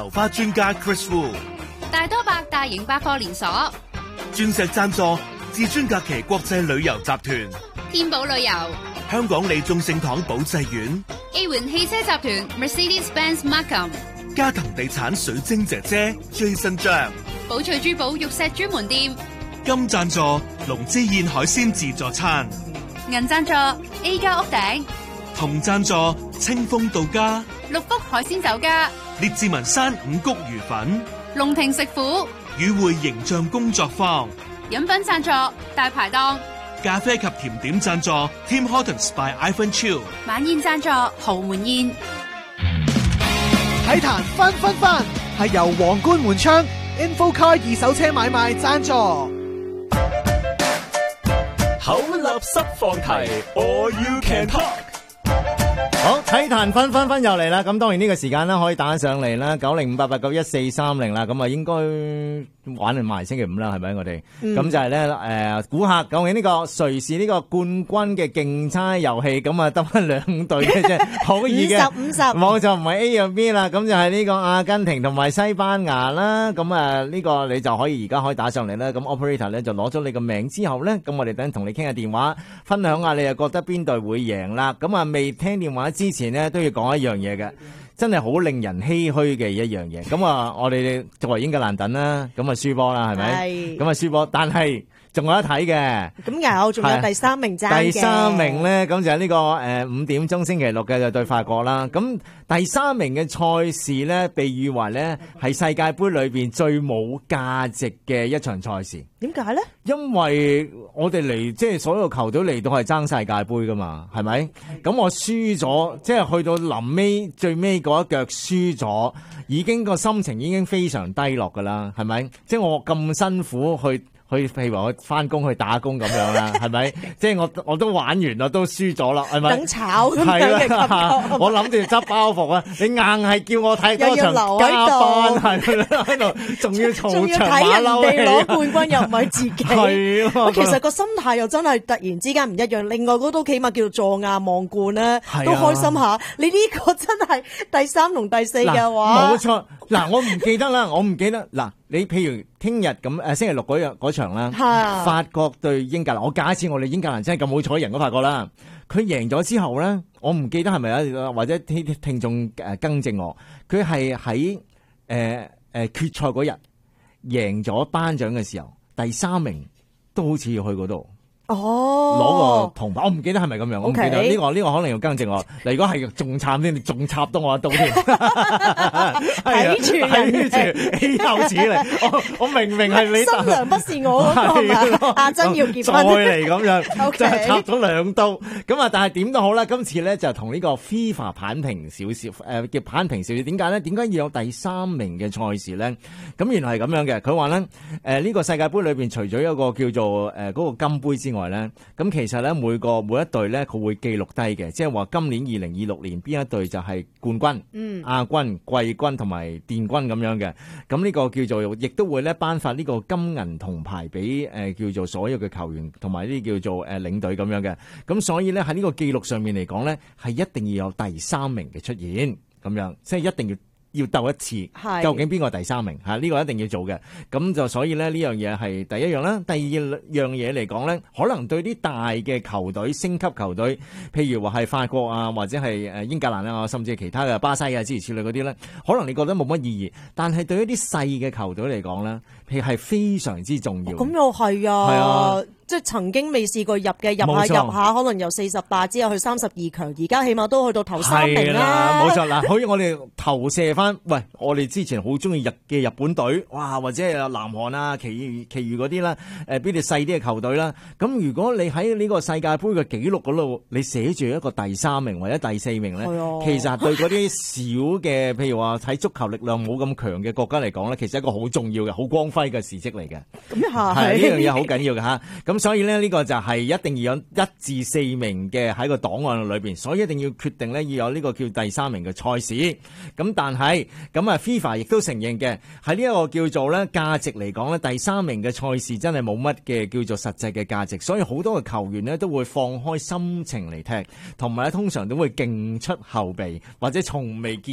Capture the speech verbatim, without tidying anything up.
流花專家 Chris Wu， 大多百大型百貨連鎖， 鑽石贊助至尊假期國際旅遊集團， 天寶旅遊， 香港利眾聖堂保濟院， A 環汽車集團 Mercedes-Benz Markham， 嘉騰地產水晶姐姐 Jason 張， 寶翠珠寶玉石專門店， 金贊助龍之燕海鮮自助餐， 銀贊助 A 家屋頂， 銅贊助清風到家， 六福海鮮酒家， 列治文山五穀魚粉， 龍庭食府， 與會形象工作坊， 飲品贊助大排檔， 咖啡及甜點贊助 Tim Hortons by Ivan Chiu， 晚宴贊助豪門宴。 體壇分分分係由皇冠門窗 Infocar 二手車買賣贊助。 口立濕放題 All You Can Talk。 好，體壇分分分又嚟啦，咁當然呢個時間啦，可以打上嚟啦，九零五八八九一四三零啦，咁啊應該玩到埋星期五啦，係咪我哋？咁、嗯、就係咧誒，估下究竟呢個誰是呢個冠軍嘅競猜遊戲，咁啊得翻兩隊嘅啫，好易嘅，五十五十，冇就唔係 A 又 B 啦，咁就係呢個阿根廷同埋西班牙啦，咁啊呢個你就可以而家可以打上嚟啦，咁 operator 咧就攞咗你個名之後咧，咁我哋等同你傾下電話，分享下你又覺得邊隊會贏啦，咁啊未聽電話之前呢都要講一樣嘢嘅，真係好令人唏噓嘅一樣嘢。咁啊，我哋作為英格蘭躉啦，咁啊輸波啦，係咪？係。咁啊輸波，但係仲有得睇嘅。 咁有，仲有第三名爭嘅。第三名咧，咁就係呢個誒五點鐘星期六嘅就對法國啦。咁第三名嘅賽事咧，被譽為咧係世界盃裏邊最冇價值嘅一場賽事。 點解咧？因為我哋嚟即係所有球隊嚟到係爭世界盃噶嘛，係咪？咁我輸咗，即係去到臨尾最尾嗰一腳輸咗，已經個心情已經非常低落噶啦，係咪？即係我咁辛苦去。去譬如話我翻工去打工咁樣啦，係咪？即係我我都玩完啦，都輸咗啦，係咪？ 等炒咁樣嘅感覺。 我諗住執包袱啊！你硬係叫我睇多場加班，係啦，喺度仲要嘈場馬騮氣，仲要睇人哋攞冠軍又唔係自己。係咯。 其實個心態又真係突然之間唔一樣。另外嗰都起碼叫做坐亞望冠啦，都開心下。你呢個真係第三同第四嘅話， 冇錯。嗱，我唔記得啦，我唔記得嗱。你譬如聽日咁誒星期六嗰日嗰場啦，啊、法國對英格蘭，我假設我哋英格蘭真係咁好彩贏咗法國啦，佢贏咗之後咧，我唔記得係咪啊？或者聽聽眾誒更正我，佢係喺誒誒決賽嗰日贏咗頒獎嘅時候，第三名都好似要去嗰度。哦，攞個銅牌，我唔記得係咪咁樣， okay. 我唔記得呢、這個呢、這個可能要更正我。嗱，如果係仲慘啲，你仲插到我一刀添。睇住睇住，豈有此理！我我明明係你新娘不是我嗰個阿珍要結婚， 再嚟咁樣，就係、 okay. 插咗兩刀。咁啊，但係點都好啦，今次咧就同呢個 FIFA 扳平少少，誒、呃、叫扳平少少。點解咧？點解要有第三名嘅賽事咧？咁原來係咁樣嘅。佢話咧，誒、呃、呢、這個世界盃裏邊，除咗一個叫做誒嗰、呃那個金杯之外，咧，咁其實咧每個每一隊咧佢會記錄低嘅，即係話今年二零二六年邊一隊就係冠軍、嗯、亞軍、季軍同埋殿軍咁樣嘅。咁呢個叫做亦都會咧頒發呢個金銀銅牌俾誒叫做所有嘅球員同埋呢叫做誒領隊咁樣嘅。咁所以咧喺呢個記錄上面嚟講咧，係一定要有第三名嘅出現咁樣，即係一定要。要鬥一次，究竟邊個第三名吓？呢、這個一定要做嘅。咁就所以咧呢樣嘢係第一樣啦。第二樣嘢嚟講咧，可能對啲大嘅球隊、升級球隊，譬如話係法國啊，或者係誒英格蘭啊，甚至係其他嘅巴西啊諸如此類嗰啲咧，可能你覺得冇乜意義。但係對於啲細嘅球隊嚟講咧，譬如係非常之重要。 咁又係啊，係啊。即係曾經未試過入嘅，入下入下，可能由四十八之後去三十二強，而家起碼都去到頭三名啦。 冇錯嗱，好似我哋投射翻，喂，我哋之前好中意日嘅日本隊，哇，或者係南韓啊，其餘其餘嗰啲啦，誒，比啲細啲嘅球隊啦。咁如果你喺呢個世界盃嘅紀錄嗰度，你寫住一個第三名或者第四名咧，其實對嗰啲小嘅，譬如話睇足球力量冇咁強嘅國家嚟講咧，其實係一個好重要嘅、好光輝嘅事蹟嚟嘅。 咁係係呢樣嘢好緊要嘅吓，咁。所以咧呢個就係一定要有一至四名嘅喺個檔案裏邊，所以一定要決定咧要有呢個叫第三名嘅賽事。咁但係咁啊 FIFA 亦都承認嘅，喺呢一個叫做咧價值嚟講咧，第三名嘅賽事真係冇乜嘅叫做實際嘅價值，所以好多嘅球員咧都會放開心情嚟踢，同埋咧通常都會勁出後備或者從未見